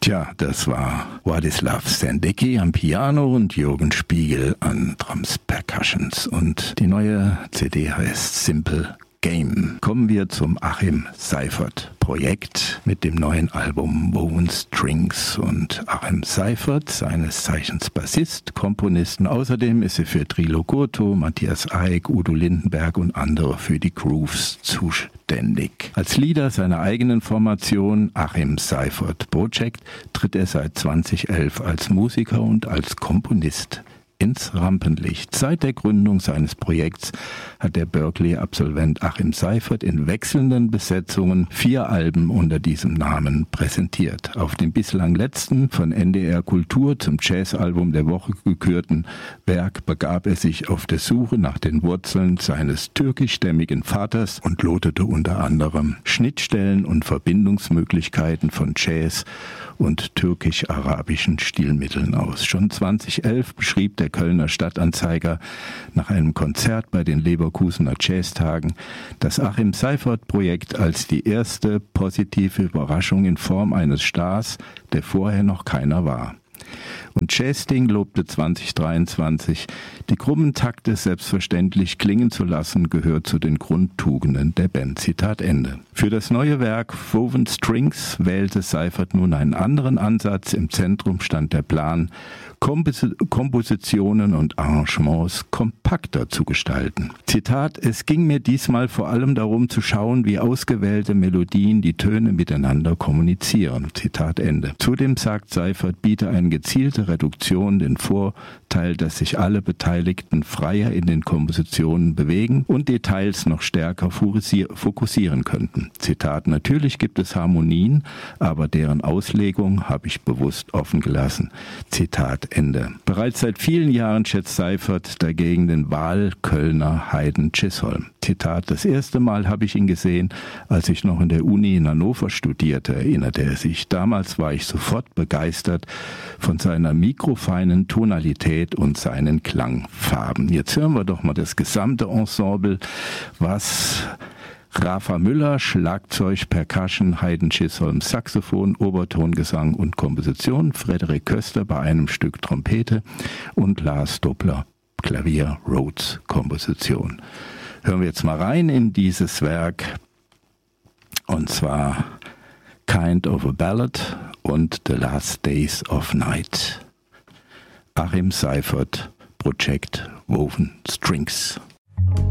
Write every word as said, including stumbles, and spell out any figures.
Tja, das war Władysław Sendecki am Piano und Jürgen Spiegel an Drums Percussions. Und die neue C D heißt Simple Game. Kommen wir zum Achim Seifert Projekt mit dem neuen Album Woven Strings. Und Achim Seifert, seines Zeichens Bassist, Komponisten. Außerdem ist er für Trilo Gurto, Matthias Eick, Udo Lindenberg und andere für die Grooves zuständig. Als Leader seiner eigenen Formation Achim Seifert Project tritt er seit zweitausendelf als Musiker und als Komponist ins Rampenlicht. Seit der Gründung seines Projekts hat der Berklee-Absolvent Achim Seifert in wechselnden Besetzungen vier Alben unter diesem Namen präsentiert. Auf dem bislang letzten, von N D R Kultur zum Jazzalbum der Woche gekürten Werk begab er sich auf der Suche nach den Wurzeln seines türkischstämmigen Vaters und lotete unter anderem Schnittstellen und Verbindungsmöglichkeiten von Jazz und türkisch-arabischen Stilmitteln aus. Schon zweitausendelf beschrieb der Kölner Stadtanzeiger nach einem Konzert bei den Leverkusener Jazztagen das Achim Seifert Projekt als die erste positive Überraschung in Form eines Stars, der vorher noch keiner war. Und Jazzsting lobte zweitausenddreiundzwanzig, die krummen Takte selbstverständlich klingen zu lassen, gehört zu den Grundtugenden der Band. Zitat Ende. Für das neue Werk Woven Strings wählte Seifert nun einen anderen Ansatz. Im Zentrum stand der Plan, Kompos- Kompositionen und Arrangements kompakter zu gestalten. Zitat, es ging mir diesmal vor allem darum zu schauen, wie ausgewählte Melodien die Töne miteinander kommunizieren. Zitat Ende. Zudem sagt Seifert, biete eine gezielte Reduktion den Vorteil, dass sich alle Beteiligten freier in den Kompositionen bewegen und Details noch stärker fokussieren könnten. Zitat, natürlich gibt es Harmonien, aber deren Auslegung habe ich bewusst offen gelassen. Zitat Ende. Bereits seit vielen Jahren schätzt Seifert dagegen den Wahlkölner Haydn Chisholm. Zitat, das erste Mal habe ich ihn gesehen, als ich noch in der Uni in Hannover studierte, erinnerte er sich. Damals war ich sofort begeistert von seiner mikrofeinen Tonalität und seinen Klangfarben. Jetzt hören wir doch mal das gesamte Ensemble, was Rafa Müller, Schlagzeug, Percussion, Haydn Chisholm, Saxophon, Obertongesang und Komposition, Frederik Köster bei einem Stück Trompete und Lars Doppler, Klavier, Rhodes, Komposition. Hören wir jetzt mal rein in dieses Werk, und zwar Kind of a Ballad und The Last Days of Night. Achim Seifert, Project Woven Strings.